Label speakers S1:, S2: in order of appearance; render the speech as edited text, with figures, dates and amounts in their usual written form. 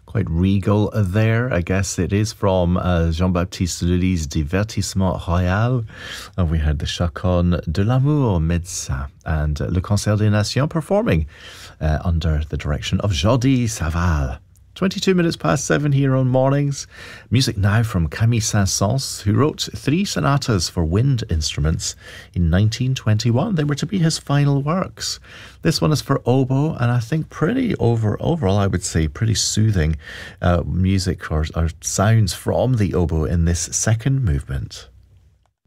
S1: Quite regal there. I guess it is from Jean-Baptiste Lully's Divertissement Royal. And we had the Chaconne de l'Amour Médecin and Le Concert des Nations performing under the direction of Jordi Savall. 22 minutes past 7 here on Mornings. Music now from Camille Saint-Saëns, who wrote 3 sonatas for wind instruments in 1921. They were to be his final works. This one is for oboe, and I think pretty overall, I would say, pretty soothing music or sounds from the oboe in this second movement.